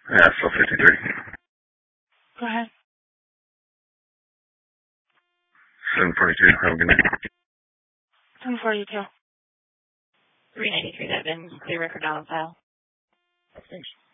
Yeah, still 53. Go ahead. 742. Have a good night. 742. 393 that been clear record on file. Thanks.